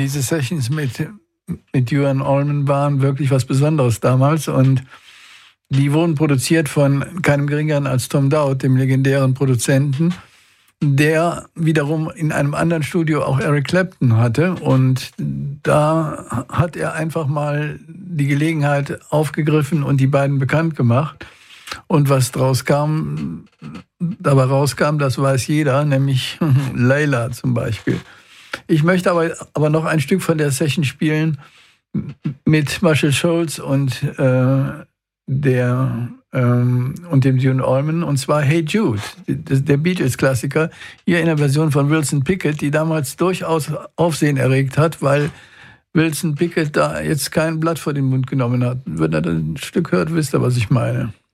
diese Sessions mit Duane Allman waren wirklich was Besonderes damals und die wurden produziert von keinem geringeren als Tom Dowd, dem legendären Produzenten, der wiederum in einem anderen Studio auch Eric Clapton hatte. Und da hat er einfach mal die Gelegenheit aufgegriffen und die beiden bekannt gemacht. Und was dabei rauskam, das weiß jeder, nämlich Layla zum Beispiel. Ich möchte aber noch ein Stück von der Session spielen mit Marshall Schulz und dem Duane Allman, und zwar Hey Jude, der Beatles-Klassiker, hier in der Version von Wilson Pickett, die damals durchaus Aufsehen erregt hat, weil Wilson Pickett da jetzt kein Blatt vor den Mund genommen hat. Wenn ihr das Stück hört, wisst ihr, was ich meine.